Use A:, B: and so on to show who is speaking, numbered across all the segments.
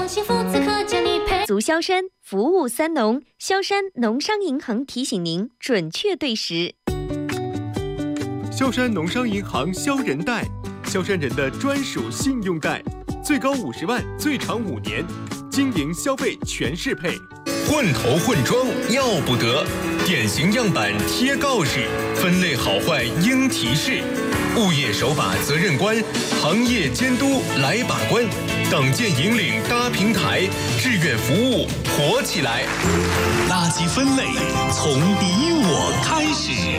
A: 享幸福，此刻将你陪。
B: 足销山服务三农，销山农商银行提醒您准确对时。
C: 销山农商银行销人贷，销山人的专属信用贷，最高50万，最长5年，经营消费全适配。
D: 混头混装要不得，典型样板贴告示，分类好坏应提示，物业守法责任观，行业监督来把关，党建引领搭平台，志愿服务活起来。
E: 垃圾分类从你我开始。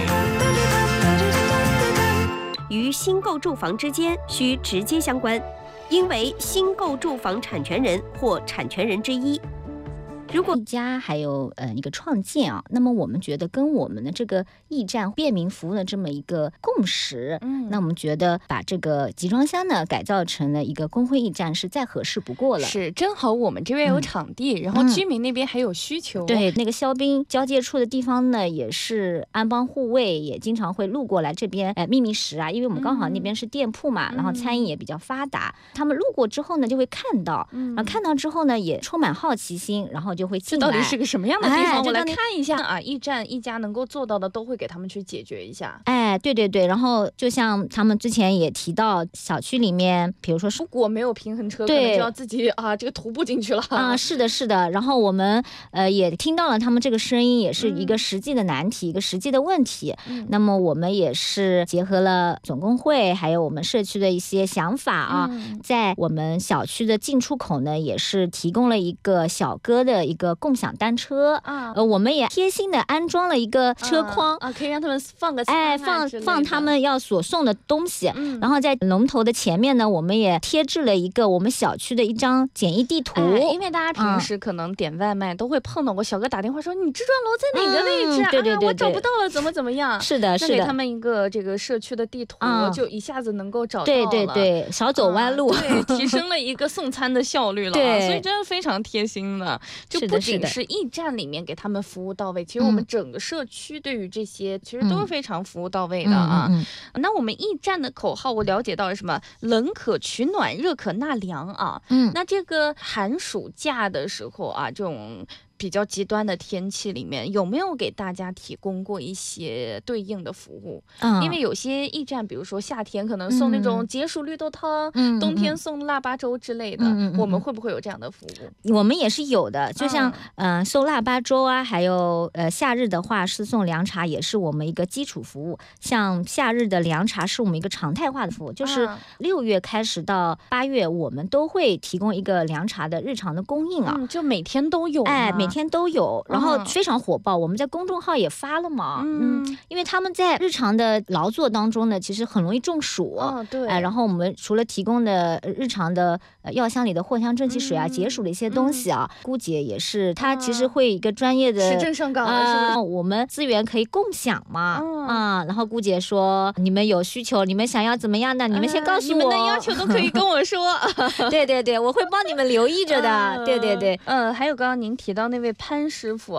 B: 与新购住房之间需直接相关，应为新购住房产权人或产权人之一。
F: 如果一家还有一个创建啊，那么我们觉得跟我们的这个驿站便民服务的这么一个共识，那我们觉得把这个集装箱呢改造成了一个工会驿站是再合适不过了。
G: 是，正好我们这边有场地，然后居民那边还有需求。
F: 对，那个消兵交界处的地方呢，也是安帮护卫也经常会路过来这边秘密食啊，因为我们刚好那边是店铺嘛，然后餐饮也比较发达，他们路过之后呢就会看到，然后看到之后呢也充满好奇心，然后就会进来。
G: 这到底是个什么样的地方？我来看一下啊！驿站一家能够做到的，都会给他们去解决一下。
F: 对对对，然后就像他们之前也提到，小区里面，比如说
G: 如果没有平衡车，可能就要自己这个徒步进去了
F: 是的，是的。然后我们也听到了他们这个声音，也是一个实际的难题，一个实际的问题。那么我们也是结合了总工会，还有我们社区的一些想法啊，在我们小区的进出口呢，也是提供了一个小哥的一个共享单车我们也贴心的安装了一个车筐
G: 可以让他们放个餐
F: 放他们要所送的东西。然后在龙头的前面呢，我们也贴制了一个我们小区的一张简易地图。
G: 因为大家平时可能点外卖都会碰到过小哥打电话说你这幢楼在哪个位置
F: 对对对，
G: 我找不到了，怎么样？
F: 是的，是的。
G: 给他们一个这个社区的地图，就一下子能够找到了。
F: 对对对，少走弯路，
G: 对，提升了一个送餐的效率了。
F: 对，
G: 所以真的非常贴心的。就不仅是驿站里面给他们服务到位，其实我们整个社区对于这些其实都是非常服务到位的那我们驿站的口号我了解到是什么？冷可取暖，热可纳凉啊。那这个寒暑假的时候这种比较极端的天气里面，有没有给大家提供过一些对应的服务？因为有些驿站，比如说夏天可能送那种解暑绿豆汤，冬天送腊八粥之类的，我们会不会有这样的服务？
F: 我们也是有的，就像送腊八粥啊，还有夏日的话是送凉茶，也是我们一个基础服务。像夏日的凉茶是我们一个常态化的服务，就是6月开始到8月，我们都会提供一个凉茶的日常的供应
G: 就每天都有。
F: 每天都有，然后非常火爆。我们在公众号也发了嘛，因为他们在日常的劳作当中呢，其实很容易中暑。
G: 对，
F: 然后我们除了提供的日常的药箱里的藿香正气水解暑的一些东西姑姐也是，她其实会一个专业的
G: 实证上岗了，是不是？
F: 我们资源可以共享嘛，然后姑姐说你们有需求，你们想要怎么样的，你们先告诉我，
G: 你们的要求都可以跟我说。
F: 对对对，我会帮你们留意着的。对对对，
G: 还有刚刚您提到那位潘师傅